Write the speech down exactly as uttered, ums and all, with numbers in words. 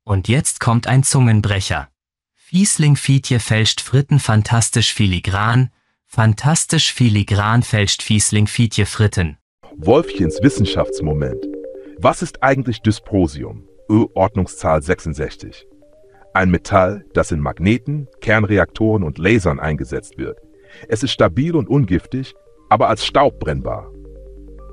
Und jetzt kommt ein Zungenbrecher. Fiesling Fietje fälscht Fritten fantastisch filigran, fantastisch filigran fälscht Fiesling Fietje Fritten. Wolfchens Wissenschaftsmoment. Was ist eigentlich Dysprosium? Ö-Ordnungszahl sechsundsechzig. Ein Metall, das in Magneten, Kernreaktoren und Lasern eingesetzt wird. Es ist stabil und ungiftig, aber als Staub brennbar.